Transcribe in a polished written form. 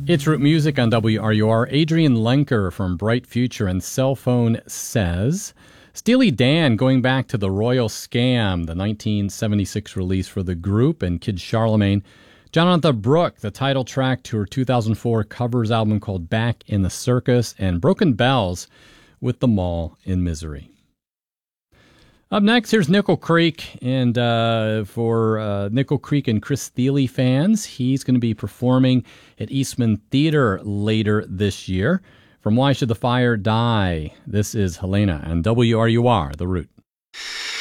It's Root Music on WRUR. Adrian Lenker from Bright Future and Cell Phone says, Steely Dan going back to the Royal Scam, the 1976 release for the group, and Kid Charlemagne. Jonathan Brooke, the title track to her 2004 covers album called Back in the Circus, and Broken Bells with The Mall in Misery. Up next, here's Nickel Creek, and for Nickel Creek and Chris Thile fans, he's going to be performing at Eastman Theater later this year. From Why Should the Fire Die? This is Helena on WRUR, The Root.